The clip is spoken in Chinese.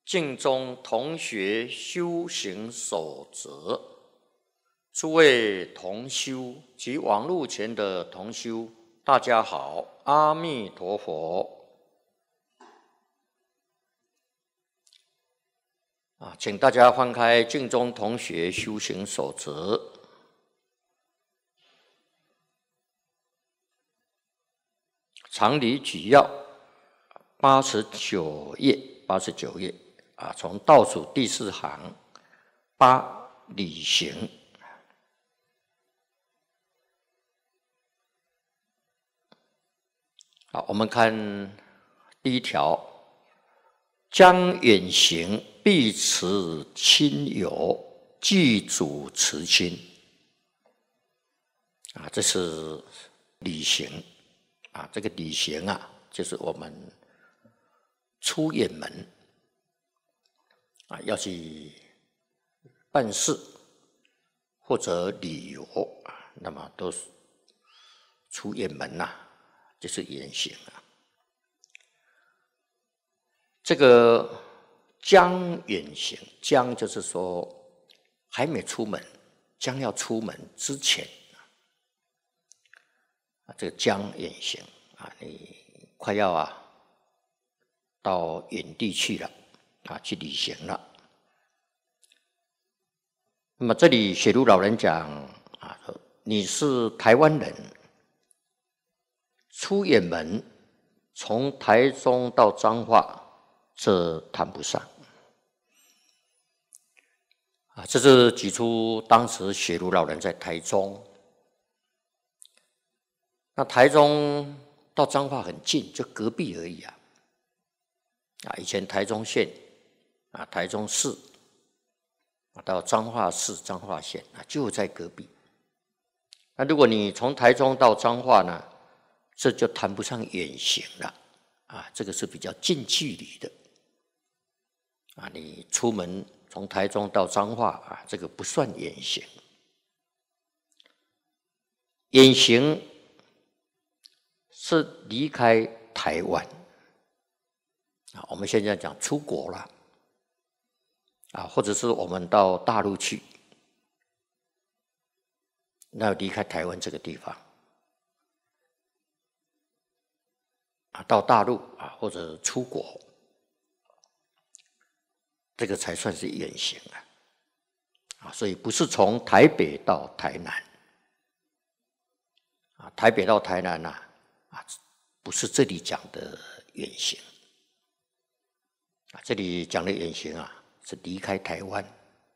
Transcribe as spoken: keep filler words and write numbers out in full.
敬中同学修行守则，诸位同修及网络前的同修，大家好，阿弥陀佛。啊，请大家翻开《敬中同学修行守则》，常理举要，八十九页，八十九页。啊，从倒数第四行，八理行。好，我们看第一条，将远行必持亲友，具足慈心。啊，这是理行。啊，这个理行啊，就是我们出远门。啊，要去办事或者旅游，那么都是出远门呐、啊，就是远行啊。这个将远行，将就是说还没出门，将要出门之前啊，这个将远行啊，你快要啊到远地去了。啊，去旅行了。那么这里雪茹老人讲啊，你是台湾人，出远门，从台中到彰化，这谈不上。啊，这是举出当时雪茹老人在台中，那台中到彰化很近，就隔壁而已啊。啊，以前台中县。啊，台中市到彰化市、彰化县啊，就在隔壁。那如果你从台中到彰化呢，这就谈不上远行了啊，这个是比较近距离的啊。你出门从台中到彰化啊，这个不算远行。远行是离开台湾啊，我们现在讲出国了。啊，或者是我们到大陆去，那离开台湾这个地方，啊，到大陆啊，或者出国，这个才算是远行啊。啊，所以不是从台北到台南，啊，台北到台南呐，啊，不是这里讲的远行，啊，这里讲的远行啊。是离开台湾